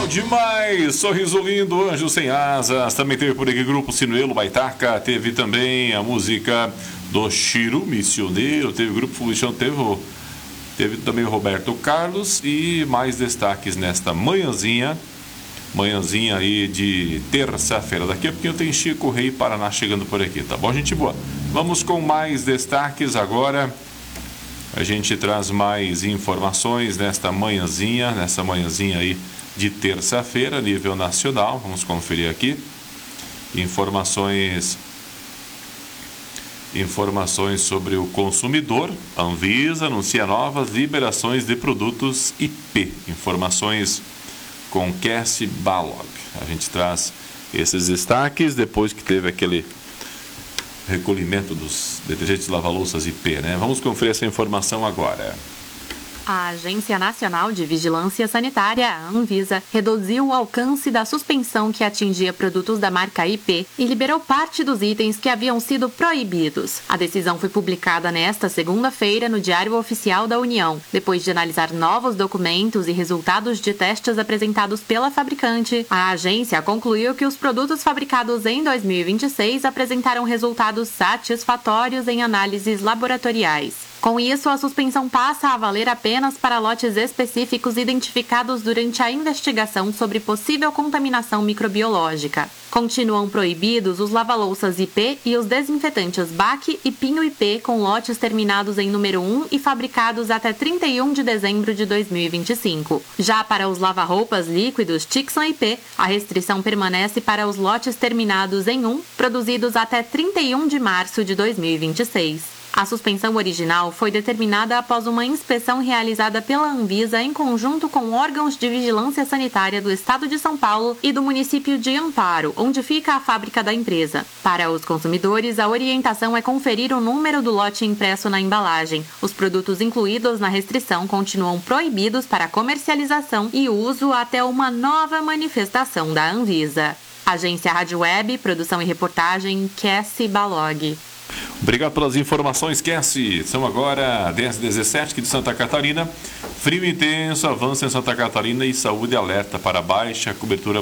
Legal demais! Sorriso lindo, Anjo Sem Asas. Também teve por aqui Grupo Sinuelo, Baitaca. Teve também a música do Chiru Missioneiro. Teve o Grupo Foguichão, teve também o Roberto Carlos. E mais destaques nesta manhãzinha aí de terça-feira. Daqui a pouquinho tem Chico Rei Paraná chegando por aqui, tá bom, gente boa? Vamos com mais destaques agora. A gente traz mais informações nessa manhãzinha aí de terça-feira, a nível nacional. Vamos conferir aqui. Informações sobre o consumidor. A Anvisa anuncia novas liberações de produtos IP. Informações com Cassie Balog. A gente traz esses destaques depois que teve aquele recolhimento dos detergentes lava-louças IP, né? Vamos conferir essa informação agora. A Agência Nacional de Vigilância Sanitária, a Anvisa, reduziu o alcance da suspensão que atingia produtos da marca IP e liberou parte dos itens que haviam sido proibidos. A decisão foi publicada nesta segunda-feira no Diário Oficial da União. Depois de analisar novos documentos e resultados de testes apresentados pela fabricante, a agência concluiu que os produtos fabricados em 2026 apresentaram resultados satisfatórios em análises laboratoriais. Com isso, a suspensão passa a valer apenas para lotes específicos identificados durante a investigação sobre possível contaminação microbiológica. Continuam proibidos os lava-louças IP e os desinfetantes BAC e Pinho IP com lotes terminados em número 1 e fabricados até 31 de dezembro de 2025. Já para os lava-roupas líquidos Tixan IP, a restrição permanece para os lotes terminados em 1, produzidos até 31 de março de 2026. A suspensão original foi determinada após uma inspeção realizada pela Anvisa em conjunto com órgãos de vigilância sanitária do estado de São Paulo e do município de Amparo, onde fica a fábrica da empresa. Para os consumidores, a orientação é conferir o número do lote impresso na embalagem. Os produtos incluídos na restrição continuam proibidos para comercialização e uso até uma nova manifestação da Anvisa. Agência Rádio Web, produção e reportagem, Cassie Balog. Obrigado pelas informações, Cassie. São agora 10h17 aqui de Santa Catarina. Frio intenso avança em Santa Catarina e saúde alerta para baixa cobertura